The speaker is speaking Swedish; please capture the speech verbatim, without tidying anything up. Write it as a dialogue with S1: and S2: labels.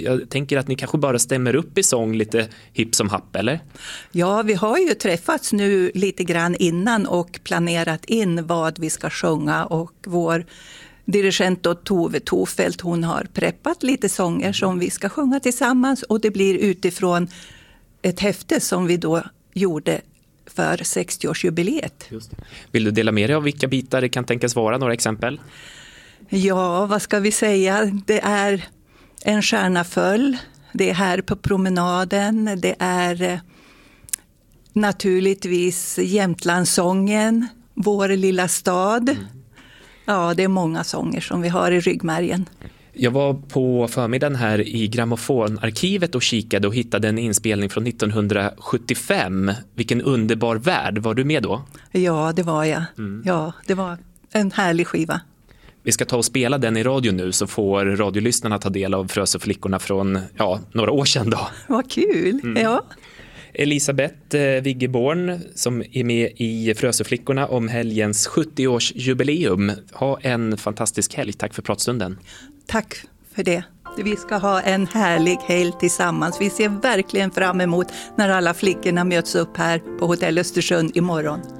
S1: Jag tänker att ni kanske bara stämmer upp i sång lite hipp som happ, eller?
S2: Ja, vi har ju träffats nu lite grann innan och planerat in vad vi ska sjunga, och vår dirigent då, Tove Tofelt, hon har preppat lite sånger som vi ska sjunga tillsammans, och det blir utifrån ett häfte som vi då gjorde för sextioårsjubileet.
S1: Just det. Vill du dela med dig av vilka bitar det kan tänkas vara, några exempel?
S2: Ja, vad ska vi säga? Det är En stjärna föll, det är Här på promenaden, det är eh, naturligtvis Jämtlandssången, Vår lilla stad. Mm. Ja, det är många sånger som vi har i ryggmärgen.
S1: Jag var på förmiddagen här i grammofonarkivet och kikade och hittade en inspelning från nittonhundrasjuttiofem. Vilken underbar värld. Var du med då?
S2: Ja, det var jag. Mm. Ja, det var en härlig skiva.
S1: Vi ska ta och spela den i radio nu, så får radiolyssnarna ta del av Frösöflickorna från ja, några år sedan då.
S2: Vad kul, mm. ja.
S1: Elisabeth eh, Wiggeborn som är med i Frösöflickorna om helgens sjuttioårsjubileum. Ha en fantastisk helg. Tack för pratstunden.
S2: Tack för det. Vi ska ha en härlig helg tillsammans. Vi ser verkligen fram emot när alla flickorna möts upp här på Hotell Östersund imorgon.